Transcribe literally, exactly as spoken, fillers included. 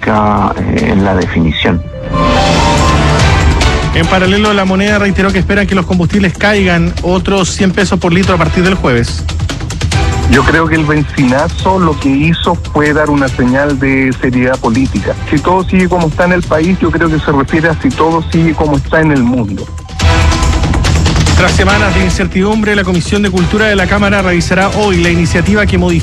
política eh, en la definición. En paralelo, la moneda reiteró que esperan que los combustibles caigan otros cien pesos por litro a partir del jueves. Yo creo que el bencinazo lo que hizo fue dar una señal de seriedad política. Si todo sigue como está en el país, yo creo que se refiere a si todo sigue como está en el mundo. Tras semanas de incertidumbre, la Comisión de Cultura de la Cámara revisará hoy la iniciativa que modifica